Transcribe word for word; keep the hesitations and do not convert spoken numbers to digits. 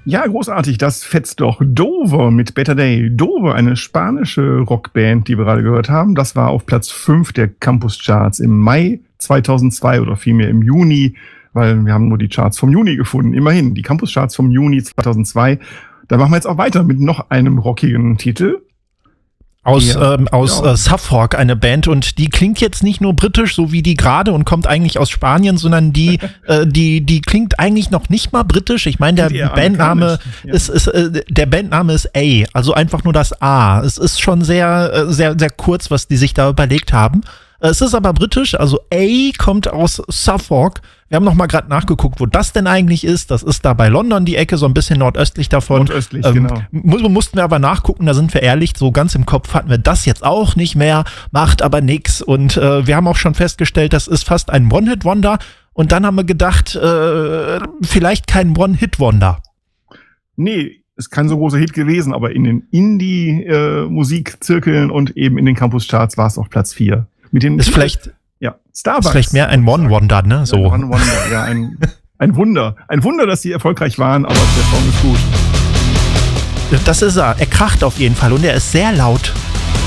Ja, großartig, das fetzt doch. Dover mit Better Day. Dover, eine spanische Rockband, die wir gerade gehört haben. Das war auf Platz fünf der Campus-Charts im Mai zweitausendzwei oder vielmehr im Juni, weil wir haben nur die Charts vom Juni gefunden. Immerhin, die Campus-Charts vom Juni zweitausendzwei. Da machen wir jetzt auch weiter mit noch einem rockigen Titel. Aus, ja, ähm, aus ja. äh, Suffolk, eine Band, und die klingt jetzt nicht nur britisch, so wie die gerade, und kommt eigentlich aus Spanien, sondern die, äh, die, die klingt eigentlich noch nicht mal britisch. Ich meine, der Bandname ja. ist, ist äh, der Bandname ist A, also einfach nur das A. Es ist schon sehr, äh, sehr, sehr kurz, was die sich da überlegt haben. Es ist aber britisch, also A kommt aus Suffolk. Wir haben noch mal gerade nachgeguckt, wo das denn eigentlich ist. Das ist da bei London die Ecke, so ein bisschen nordöstlich davon. Nordöstlich, ähm, genau. Mu- mussten wir aber nachgucken, da sind wir ehrlich, so ganz im Kopf hatten wir das jetzt auch nicht mehr, macht aber nix. Und äh, wir haben auch schon festgestellt, das ist fast ein One-Hit-Wonder. Und dann haben wir gedacht, äh, vielleicht kein One-Hit-Wonder. Nee, ist kein so großer Hit gewesen, aber in den Indie-Musikzirkeln und eben in den Campus-Charts war es auf Platz vier. Mit den ist vielleicht... Ja, Starbucks. Ist vielleicht mehr ein One-Wonder, ne? So. Ja, ein One-Wonder, ja, ein, ein Wunder. Ein Wunder, dass sie erfolgreich waren, aber der Song ist gut. Das ist er. Er kracht auf jeden Fall und er ist sehr laut.